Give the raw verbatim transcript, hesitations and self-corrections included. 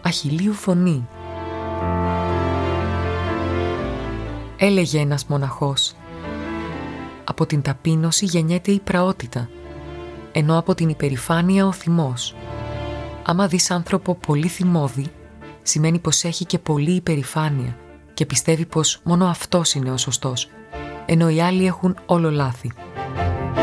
αχιλλείου φωνή. Έλεγε ένας μοναχός: από την ταπείνωση γεννιέται η πραότητα, ενώ από την υπερηφάνεια ο θυμός. Άμα δεις άνθρωπο πολύ θυμώδη, σημαίνει πως έχει και πολύ υπερηφάνεια και πιστεύει πως μόνο αυτός είναι ο σωστός, ενώ οι άλλοι έχουν όλο λάθη.